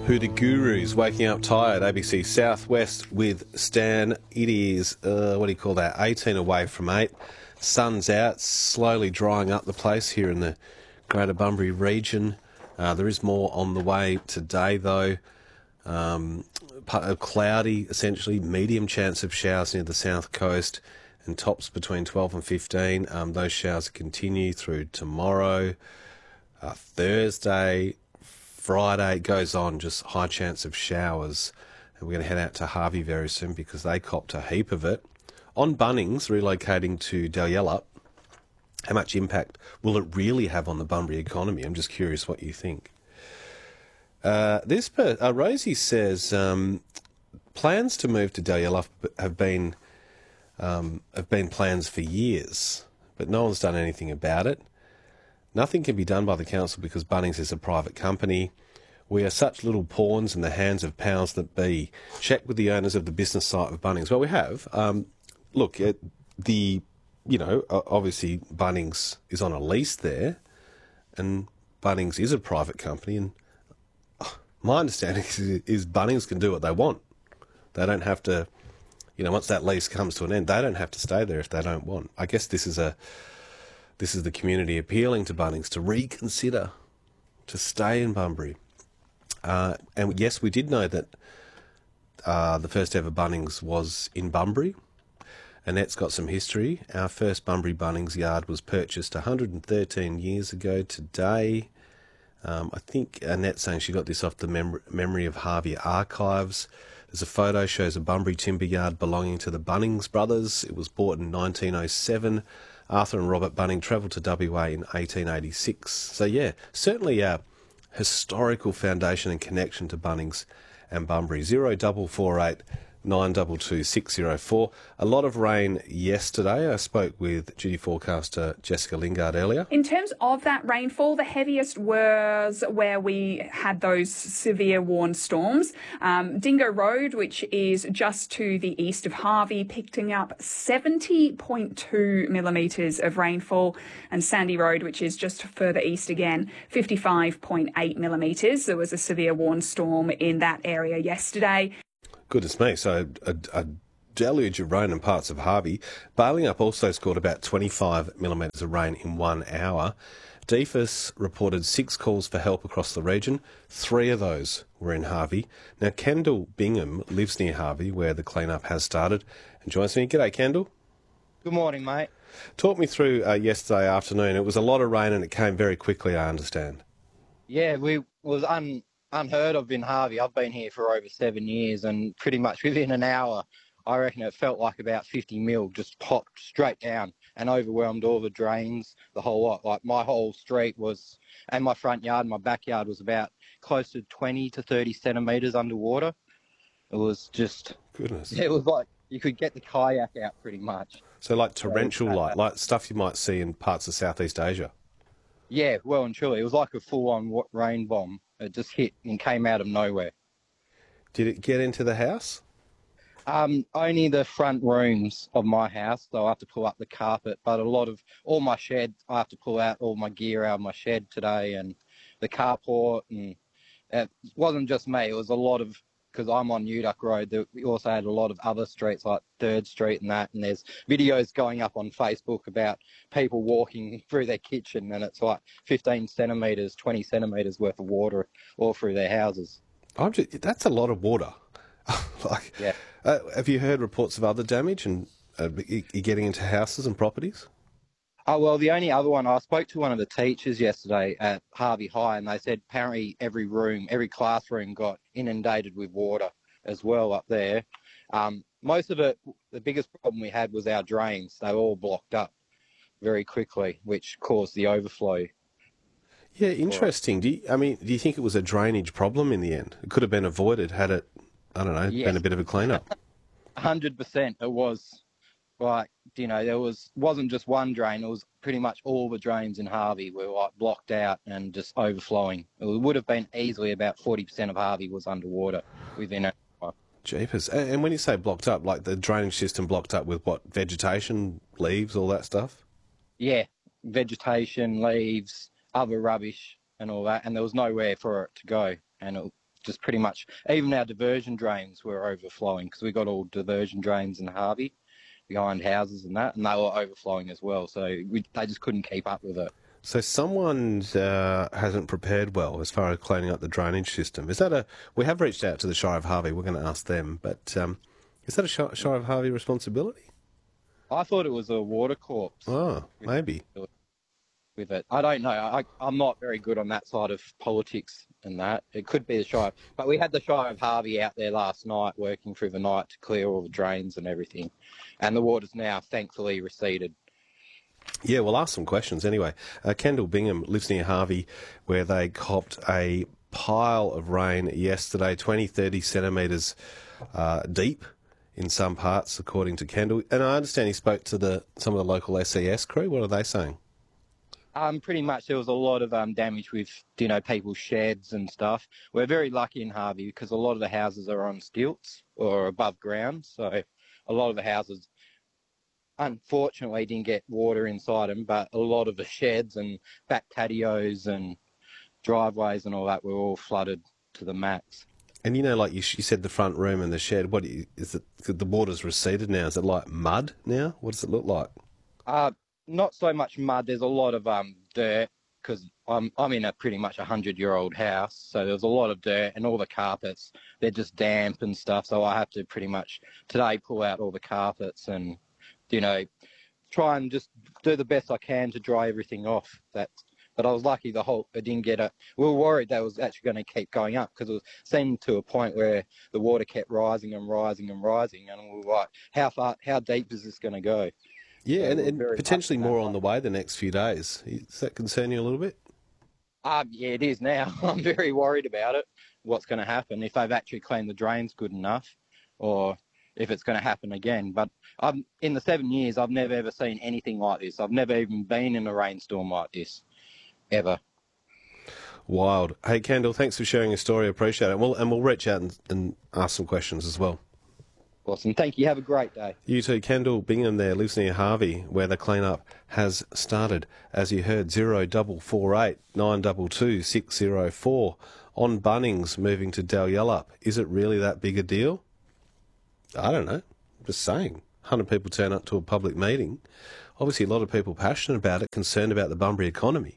Who the Gurus, Waking Up Tired, ABC Southwest with Stan. It is, 18 away from 8. Sun's out, slowly drying up the place here in the Greater Bunbury region. There is more on the way today, though. Cloudy, essentially, medium chance of showers near the south coast and tops between 12 and 15. Those showers continue through tomorrow, Thursday, Friday. It goes on, just high chance of showers. And we're going to head out to Harvey very soon because they copped a heap of it. On Bunnings, relocating to Dalyella, how much impact will it really have on the Bunbury economy? I'm just curious what you think. Rosie says plans to move to Dalyella have been plans for years, but no one's done anything about it. Nothing can be done by the council because Bunnings is a private company. We are such little pawns in the hands of powers that be. Check with the owners of the business site of Bunnings. Well, we have. Obviously Bunnings is on a lease there, and Bunnings is a private company, and my understanding is Bunnings can do what they want. They don't have to, once that lease comes to an end, they don't have to stay there if they don't want. I guess this is the community appealing to Bunnings to reconsider to stay in Bunbury. And yes, we did know that the first ever Bunnings was in Bunbury. Annette's got some history. Our first Bunbury Bunnings yard was purchased 113 years ago today. I think Annette's saying she got this off the Memory of Harvey archives. There's a photo, shows a Bunbury timber yard belonging to the Bunnings brothers. It was bought in 1907. Arthur and Robert Bunning travelled to WA in 1886. So yeah, certainly a historical foundation and connection to Bunnings and Bunbury. 0448 922 604. A lot of rain yesterday. I spoke with duty forecaster Jessica Lingard earlier. In terms of that rainfall, the heaviest was where we had those severe warned storms. Dingo Road, which is just to the east of Harvey, picking up 70.2 millimetres of rainfall, and Sandy Road, which is just further east again, 55.8 millimetres. There was a severe warned storm in that area yesterday. Goodness me, so a deluge of rain in parts of Harvey. Balingup also scored about 25 millimetres of rain in 1 hour. DFIS reported 6 calls for help across the region. 3 of those were in Harvey. Now, Kendall Bingham lives near Harvey, where the clean-up has started, and joins me. G'day, Kendall. Good morning, mate. Talk me through yesterday afternoon. It was a lot of rain and it came very quickly, I understand. Yeah, we was unheard of in Harvey. I've been here for over 7 years, and pretty much within an hour, I reckon it felt like about 50 mil just popped straight down and overwhelmed all the drains, the whole lot. Like my whole street was, and my front yard, my backyard was about close to 20 to 30 centimetres underwater. It was just... Goodness. It was like you could get the kayak out pretty much. So like torrential light, like stuff you might see in parts of Southeast Asia? Yeah, well and truly. It was like a full-on rain bomb. It just hit and came out of nowhere. Did it get into the house? Only the front rooms of my house, so I have to pull up the carpet. But a lot of all my shed, I have to pull out all my gear out of my shed today, and the carport. And it wasn't just me. It was a lot of, because I'm on Uduck Road. We also had a lot of other streets like 3rd Street and that. And there's videos going up on Facebook about people walking through their kitchen, and it's like 15 centimetres, 20 centimetres worth of water all through their houses. That's a lot of water. Yeah. Have you heard reports of other damage and getting into houses and properties? Oh, well, the only other one, I spoke to one of the teachers yesterday at Harvey High, and they said apparently every classroom got inundated with water as well up there. Most of it, the biggest problem we had was our drains. They were all blocked up very quickly, which caused the overflow. Yeah, interesting. Do you think it was a drainage problem in the end? It could have been avoided had it, been a bit of a clean-up. 100% it was. Like, there wasn't just one drain. It was pretty much all the drains in Harvey were like blocked out and just overflowing. It would have been easily about 40% of Harvey was underwater within it. Jeepers. And when you say blocked up, like the drainage system blocked up with what, vegetation, leaves, all that stuff? Yeah, vegetation, leaves, other rubbish and all that. And there was nowhere for it to go. And it just pretty much, even our diversion drains were overflowing because we got all diversion drains in Harvey behind houses and that, and they were overflowing as well. So they just couldn't keep up with it. So someone hasn't prepared well as far as cleaning up the drainage system. Is that we have reached out to the Shire of Harvey. We're going to ask them, but is that a Shire of Harvey responsibility? I thought it was a water corps. Oh, maybe. With it, I don't know. I'm not very good on that side of politics and that. It could be the Shire, but we had the Shire of Harvey out there last night, working through the night to clear all the drains and everything, and the water's now thankfully receded. Yeah, we'll ask some questions anyway. Kendall Bingham lives near Harvey, where they copped a pile of rain yesterday, 20, 30 centimetres deep in some parts, according to Kendall. And I understand he spoke to some of the local SES crew. What are they saying? Pretty much there was a lot of damage with, people's sheds and stuff. We're very lucky in Harvey because a lot of the houses are on stilts or above ground. So a lot of the houses, unfortunately, didn't get water inside them, but a lot of the sheds and back patios and driveways and all that were all flooded to the max. And like you said, the front room and the shed, is it? The water's receded now. Is it like mud now? What does it look like? Not so much mud. There's a lot of dirt because I'm in a pretty much 100-year-old house, so there's a lot of dirt and all the carpets. They're just damp and stuff. So I have to pretty much today pull out all the carpets and try and just do the best I can to dry everything off. But I was lucky it didn't get we were worried that it was actually going to keep going up because it seemed to a point where the water kept rising and rising and rising, and we were like, how deep is this going to go? Yeah, and potentially more on the way the next few days. Does that concern you a little bit? Yeah, it is now. I'm very worried about it, what's going to happen, if they've actually cleaned the drains good enough or if it's going to happen again. But in the 7 years, I've never ever seen anything like this. I've never even been in a rainstorm like this, ever. Wild. Hey, Kendall, thanks for sharing your story. I appreciate it. We'll reach out and ask some questions as well. Awesome. Thank you. Have a great day. You too. Kendall Bingham there lives near Harvey, where the clean-up has started. As you heard, 0448 922 604 on Bunnings moving to Dalyellup. Is it really that big a deal? I don't know. Just saying. 100 people turn up to a public meeting. Obviously, a lot of people passionate about it, concerned about the Bunbury economy.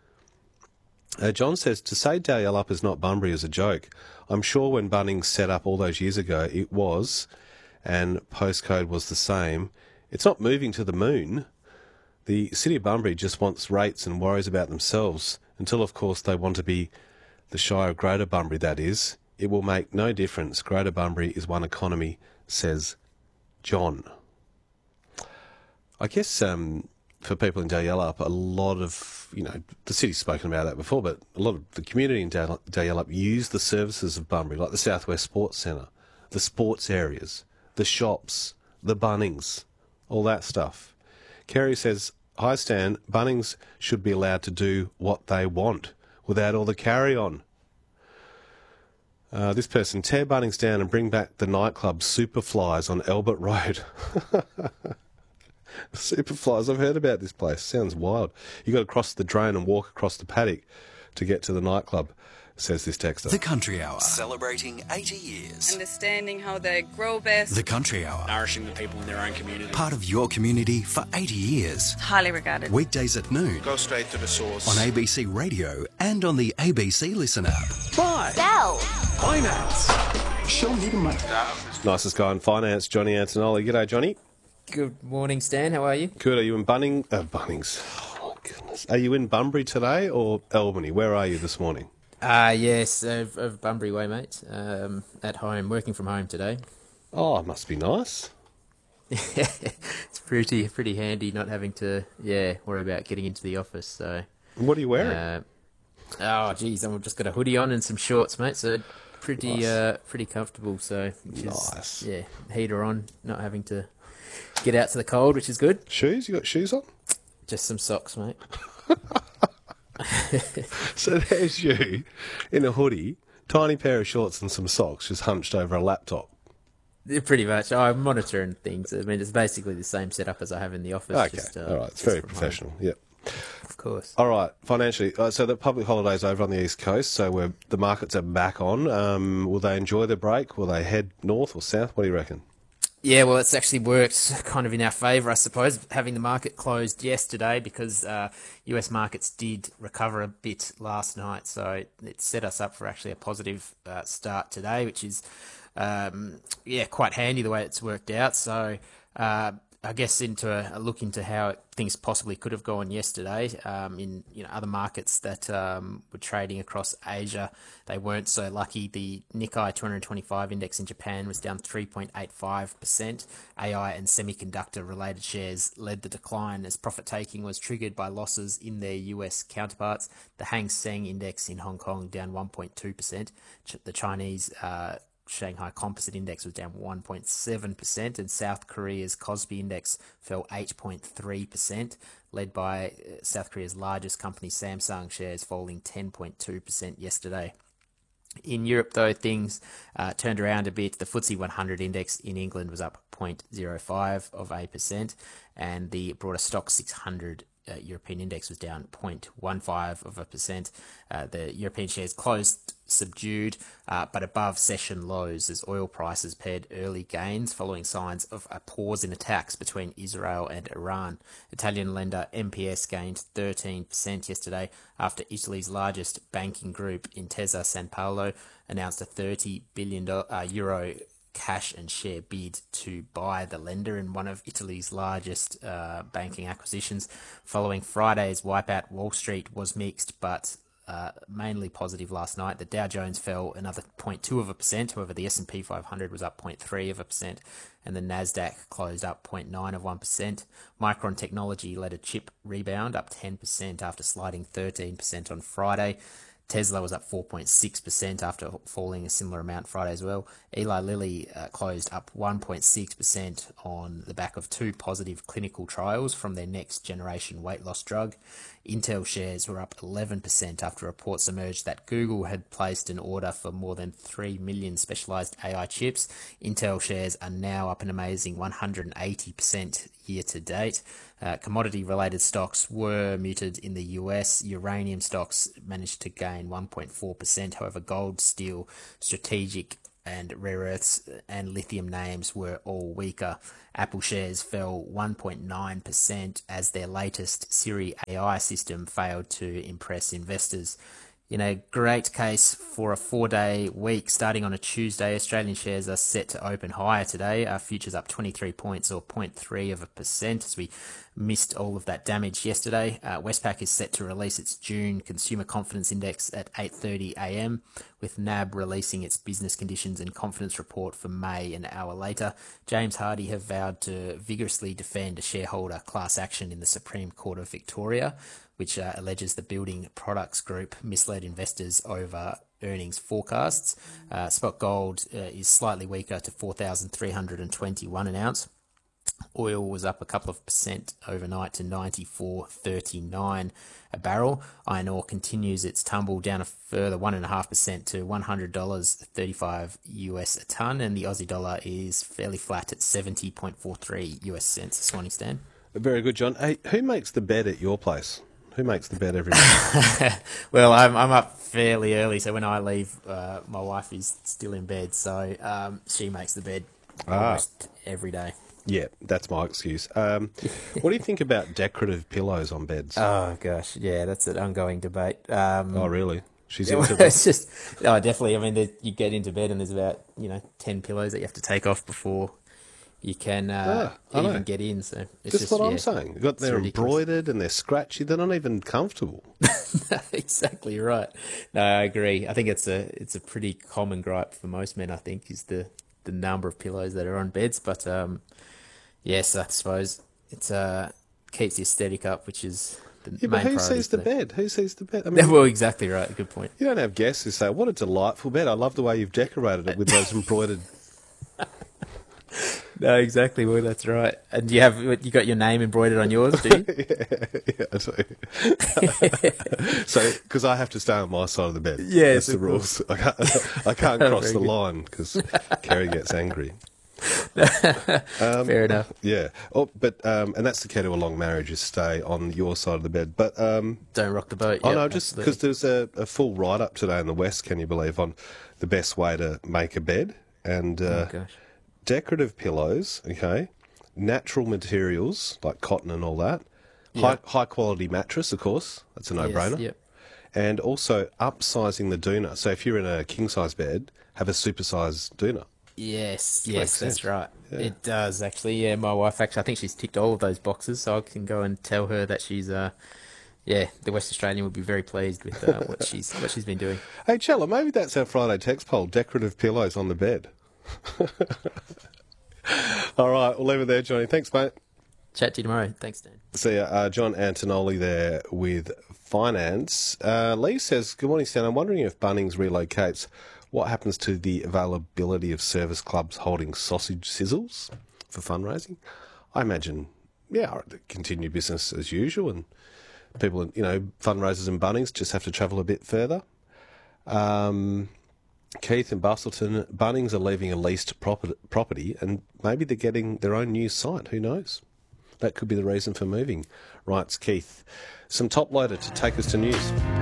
John says, to say Dalyellup is not Bunbury is a joke. I'm sure when Bunnings set up all those years ago, it was, and postcode was the same. It's not moving to the moon. The City of Bunbury just wants rates and worries about themselves, until, of course, they want to be the Shire of Greater Bunbury, that is. It will make no difference. Greater Bunbury is one economy, says John. I guess for people in Dalyellup, a lot of, the city's spoken about that before, but a lot of the community in Dalyellup use the services of Bunbury, like the Southwest Sports Centre, the sports areas, the shops, the Bunnings, all that stuff. Kerry says, hi Stan, Bunnings should be allowed to do what they want without all the carry-on. This person, tear Bunnings down and bring back the nightclub Superflies on Albert Road. Superflies, I've heard about this place. Sounds wild. You've got to cross the drain and walk across the paddock to get to the nightclub, says this texter. The Country Hour, celebrating 80 years. Understanding how they grow best. The Country Hour, nourishing the people in their own community. Part of your community for 80 years. Highly regarded. Weekdays at noon. Go straight to the source. On ABC Radio and on the ABC Listen app. Buy. Sell. Finance. Show me the money. Nicest guy in finance, Johnny Antonelli. G'day, Johnny. Good morning, Stan. How are you? Good. Are you in Bunnings? Oh, my goodness. Are you in Bunbury today or Albany? Where are you this morning? Yes, of Bunbury way, mate. At home, working from home today. Oh, it must be nice. It's pretty handy not having to, worry about getting into the office. So. What are you wearing? I've just got a hoodie on and some shorts, mate. So pretty comfortable. So nice. Heater on, not having to get out to the cold, which is good. Shoes? You got shoes on? Just some socks, mate. So there's you in a hoodie, tiny pair of shorts and some socks, just hunched over a laptop. Yeah, pretty much. I'm monitoring things. I mean, it's basically the same setup as I have in the office. Okay, all right. It's very professional. Yep. Of course. All right, financially. So the public holidays over on the East Coast, so the markets are back on. Will they enjoy the break? Will they head north or south? What do you reckon? Yeah, well, it's actually worked kind of in our favour, I suppose, having the market closed yesterday because US markets did recover a bit last night. So it set us up for actually a positive start today, which is, quite handy the way it's worked out. So I guess into a look into how things possibly could have gone yesterday in other markets that were trading across Asia. They weren't so lucky. The Nikkei 225 index in Japan was down 3.85%. AI and semiconductor related shares led the decline as profit taking was triggered by losses in their US counterparts. The Hang Seng index in Hong Kong down 1.2%. The Chinese Shanghai Composite Index was down 1.7%, and South Korea's Kospi Index fell 8.3%, led by South Korea's largest company, Samsung, shares falling 10.2% yesterday. In Europe, though, things turned around a bit. The FTSE 100 index in England was up 0.05%, and the broader Stoxx 600 European index was down 0.15%. The European shares closed subdued, but above session lows as oil prices paired early gains following signs of a pause in attacks between Israel and Iran. Italian lender MPS gained 13% yesterday after Italy's largest banking group, Intesa Sanpaolo, announced a €30 billion euro cash and share bid to buy the lender in one of Italy's largest banking acquisitions. Following Friday's wipeout, Wall Street was mixed, but mainly positive last night. The Dow Jones fell another 0.2%. However, the S&P 500 was up 0.3%, and the Nasdaq closed up 0.9%. Micron Technology led a chip rebound, up 10% after sliding 13% on Friday. Tesla was up 4.6% after falling a similar amount Friday as well. Eli Lilly closed up 1.6% on the back of two positive clinical trials from their next generation weight loss drug. Intel shares were up 11% after reports emerged that Google had placed an order for more than 3 million specialized AI chips. Intel shares are now up an amazing 180% year to date. Commodity-related stocks were muted in the US. Uranium stocks managed to gain 1.4%. However, gold, steel, strategic and rare earths and lithium names were all weaker. Apple shares fell 1.9% as their latest Siri AI system failed to impress investors. In a great case for a 4-day week starting on a Tuesday, Australian shares are set to open higher today. Our futures up 23 points or 0.3% as we missed all of that damage yesterday. Westpac is set to release its June Consumer Confidence Index at 8:30 a.m, with NAB releasing its business conditions and confidence report for May an hour later. James Hardie have vowed to vigorously defend a shareholder class action in the Supreme Court of Victoria, which alleges the Building Products Group misled investors over earnings forecasts. Spot gold is slightly weaker to 4,321 an ounce. Oil was up a couple of percent overnight to 94.39 a barrel. Iron ore continues its tumble down a further 1.5% to $100.35 US a ton, and the Aussie dollar is fairly flat at 70.43 US cents this morning, Stan. Very good, John. Hey, who makes the bed at your place? Who makes the bed every night? Well, I'm up fairly early, so when I leave, my wife is still in bed, so she makes the bed almost every day. Yeah, that's my excuse. What do you think about decorative pillows on beds? Oh, gosh, yeah, that's an ongoing debate. Oh, really? She's into it's just, definitely. I mean, you get into bed and there's about, 10 pillows that you have to take off before you can even get in. So it's just what I'm saying. They're embroidered and they're scratchy. They're not even comfortable. Exactly right. No, I agree. I think it's a pretty common gripe for most men, I think, is the number of pillows that are on beds. But yes, I suppose it keeps the aesthetic up, which is the main priority. But who sees the bed? Who sees the bed? I mean, well, exactly right. Good point. You don't have guests who say, "What a delightful bed! I love the way you've decorated it with those embroidered." No, exactly. Well, that's right. And you got your name embroidered on yours, do you? yeah. So, because I have to stay on my side of the bed. Yes, that's the rules. I can't cross the line because Kerry gets angry. Fair enough. Yeah. Oh, but and that's the key to a long marriage is stay on your side of the bed. But Don't rock the boat. oh Yep, no, just because there's a full write up today in the West, can you believe, on the best way to make a bed and gosh. decorative pillows. Okay, natural materials like cotton and all that. Yeah. High quality mattress, of course. That's a no brainer. Yep. And also upsizing the doona. So if you're in a king size bed, have a supersized doona. Yes, Makes that's sense. right. Yeah. It does actually. Yeah, my wife actually, I think she's ticked all of those boxes, so I can go and tell her that she's, the West Australian would be very pleased with what she's been doing. Hey, Chella, maybe that's our Friday text poll, decorative pillows on the bed. All right, we'll leave it there, Johnny. Thanks, mate. Chat to you tomorrow. Thanks, Dan. See ya. John Antonoli there with finance. Lee says, good morning, Stan. I'm wondering if Bunnings relocates, what happens to the availability of service clubs holding sausage sizzles for fundraising? I imagine, continue business as usual, and people, fundraisers and Bunnings just have to travel a bit further. Keith and Bustleton, Bunnings are leaving a leased property and maybe they're getting their own new site. Who knows? That could be the reason for moving, writes Keith. Some top loader to take us to news.